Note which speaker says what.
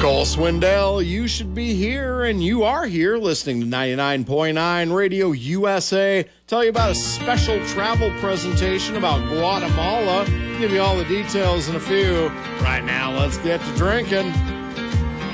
Speaker 1: Cole Swindell, you should be here, and you are here listening to 99.9 Radio USA. Tell you about a special travel presentation about Guatemala. Give you all the details in a few. Right now, let's get to drinking.